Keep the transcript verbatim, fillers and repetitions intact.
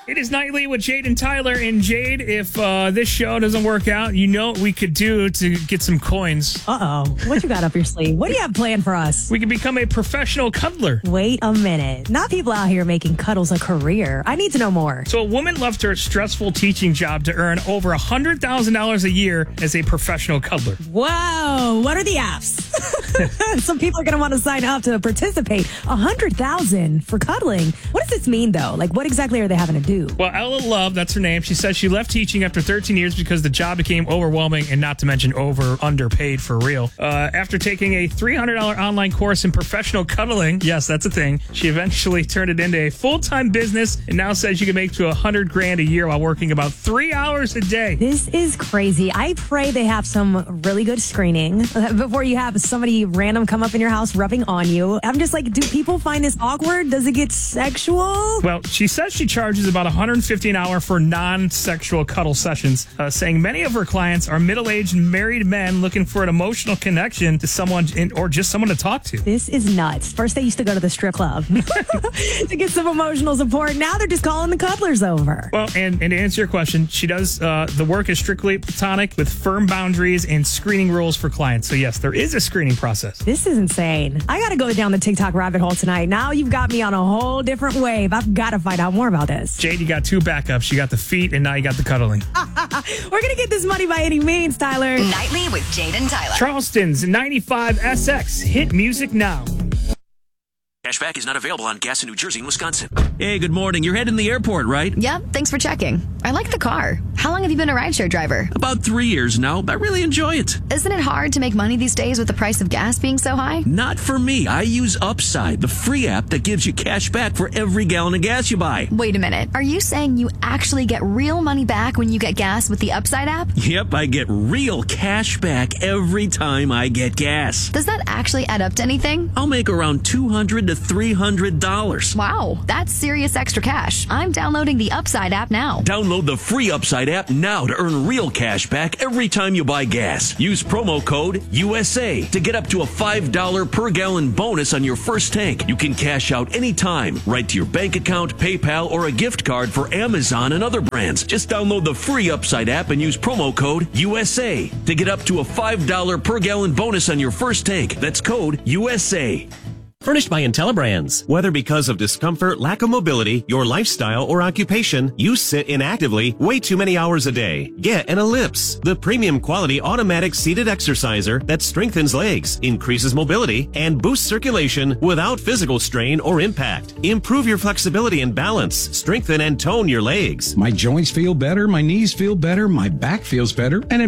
It is Nightly with Jade and Tyler. And Jade, if uh, this show doesn't work out, you know what we could do to get some coins. Uh-oh. What you got up your sleeve? What do you have planned for us? We could become a professional cuddler. Wait a minute. Not people out here making cuddles a career. I need to know more. So a woman left her stressful teaching job to earn over one hundred thousand dollars a year as a professional cuddler. Whoa. What are the apps? Some people are going to want to sign up to participate. one hundred thousand dollars for cuddling. What does this mean, though? Like, what exactly are they having to do? Well, Ella Love, that's her name. She says she left teaching after thirteen years because the job became overwhelming and not to mention over underpaid for real. Uh, after taking a three hundred dollars online course in professional cuddling, yes, that's a thing, she eventually turned it into a full-time business and now says she can make to one hundred grand a year while working about three hours a day. This is crazy. I pray they have some really good screening before you have somebody random come up in your house rubbing on you. I'm just like, do people find this awkward? Does it get sexual? Well, she says she charges about one hundred fifty dollars an hour for non-sexual cuddle sessions, uh, saying many of her clients are middle-aged married men looking for an emotional connection to someone in, or just someone to talk to. This is nuts. First, they used to go to the strip club to get some emotional support. Now they're just calling the cuddlers over. Well, and, and to answer your question, she does, uh, the work is strictly platonic with firm boundaries and screening rules for clients. So yes, there is a screening process. This is insane. I got to go down the TikTok rabbit hole tonight. Now you've got me on a whole different wave. I've got to find out more about this. Jade, you got two backups. You got the feet, and now you got the cuddling. We're going to get this money by any means, Tyler. Nightly with Jade and Tyler. Charleston's ninety-five S X. Hit music now. Cashback is not available on gas in New Jersey and Wisconsin. Hey, good morning. You're heading to the airport, right? Yep, thanks for checking. I like the car. How long have you been a rideshare driver? About three years now. I really enjoy it. Isn't it hard to make money these days with the price of gas being so high? Not for me. I use Upside, the free app that gives you cash back for every gallon of gas you buy. Wait a minute. Are you saying you actually get real money back when you get gas with the Upside app? Yep, I get real cash back every time I get gas. Does that actually add up to anything? I'll make around two hundred to three hundred dollars. Wow, that's serious extra cash. I'm downloading the Upside app now. Download the free Upside app now to earn real cash back every time you buy gas. Use promo code U S A to get up to a five dollars per gallon bonus on your first tank. You can cash out anytime, right to your bank account, PayPal, or a gift card for Amazon and other brands. Just download the free Upside app and use promo code U S A to get up to a five dollars per gallon bonus on your first tank. That's code U S A. Furnished by IntelliBrands. Whether because of discomfort, lack of mobility, your lifestyle, or occupation, you sit inactively way too many hours a day. Get an Ellipse, the premium quality automatic seated exerciser that strengthens legs, increases mobility, and boosts circulation without physical strain or impact. Improve your flexibility and balance, strengthen and tone your legs. My joints feel better, my knees feel better, my back feels better, and it